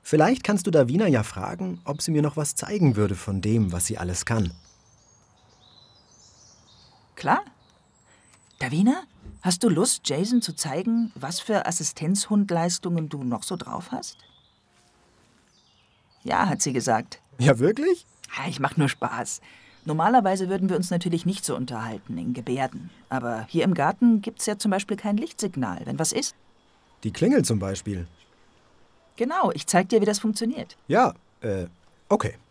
Vielleicht kannst du Davina ja fragen, ob sie mir noch was zeigen würde von dem, was sie alles kann. Klar. Davina, hast du Lust, Jason zu zeigen, was für Assistenzhundleistungen du noch so drauf hast? Ja, hat sie gesagt. Ja, wirklich? Ja, ich mach nur Spaß. Normalerweise würden wir uns natürlich nicht so unterhalten, in Gebärden. Aber hier im Garten gibt's ja zum Beispiel kein Lichtsignal, wenn was ist. Die Klingel zum Beispiel. Genau, ich zeig dir, wie das funktioniert. Ja, okay.